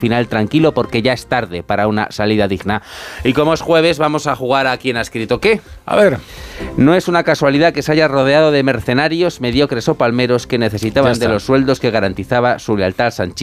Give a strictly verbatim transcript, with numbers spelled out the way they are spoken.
final tranquilo porque ya es tarde para una salida digna. Y como es jueves, vamos a jugar a quién ha escrito qué. A ver. No es una casualidad que se haya rodeado de mercenarios, mediocres o palmeros que necesitaban de los sueldos que garantizaba su lealtad sanchista.